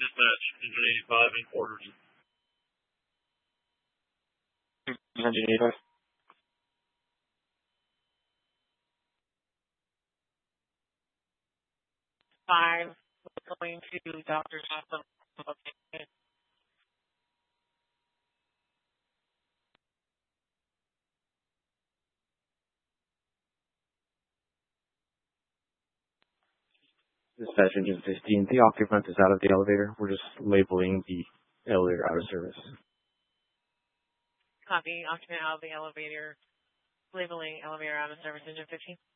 Dispatch, engine 85 in quarters. 185. 5, going to doctor's hospital. Okay. Dispatch engine 15. The occupant is out of the elevator. We're just labeling the elevator out of service. Copy. Occupant out of the elevator. Labeling elevator out of service, engine 15.